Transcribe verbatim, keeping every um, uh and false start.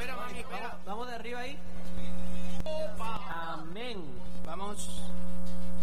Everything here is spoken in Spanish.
espera, mami, espera. Vamos, vamos de arriba ahí. Opa. Amén. Vamos.